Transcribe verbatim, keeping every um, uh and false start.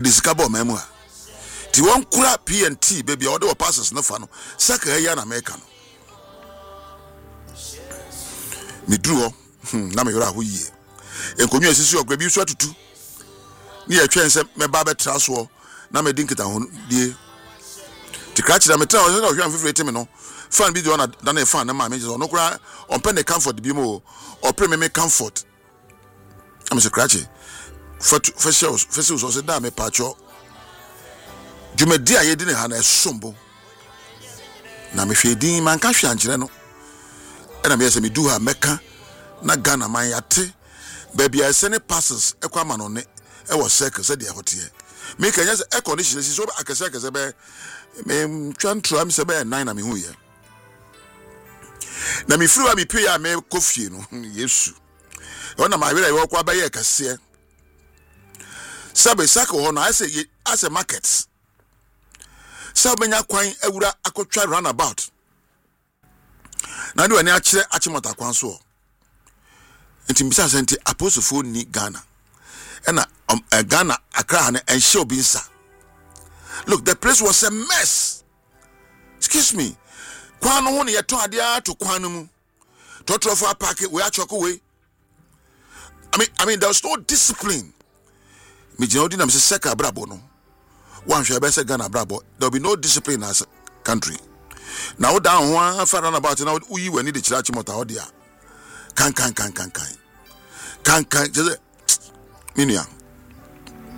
discover memua. Ti won kura P N T baby order passes no fa no. Saka ya na America no. Me duro na me yora ho yie. Enkonwa asisi ogba bi so atutu. Ni ya twen se me ba betra so na me dinkita ho die. Ti kra kira me tra o se na hwan fifrete me no. Fan bi do na da na fan na ma me so no kura on pen the comfort bi mo o pre me me comfort. Am se kra chi. Fatu fesels fesels so se da me pacho. Jumedi a yedi ne ha na esombo. Na me hwe din man ka hwe ankire no. E na me se me du ha meka na Ghana man yate. Baby I send passes ekwa ma no ne e wo circle se de hote. Me kanya se air condition si so akese akese be me twan tro am se be nine na me hu ye. Na me firi wa me pie ya me kofie no Yesu. E na ma wera e wo kwa ba ye kase. Sabe sako ho na ase ase markets. Sabe nya kwan awura akotwa runabout. Na do ani akire achimota kwan so. Nti mbisa sente apostle ni Ghana. Ena um, uh, Ghana Accra na enhye obinsa. Look, the place was a mess. Excuse me. Kwan no ho ne yeto ade ato kwan no mu. Totrofo park we achoko we. I mean I mean there was no discipline. Me jodi na me se seka brabo no. One shall be se Ghana brabo. There will be no discipline as a country. Now down one far about now we we need the church mota odia. Kan kan kan kan kan. Kan kan just minia.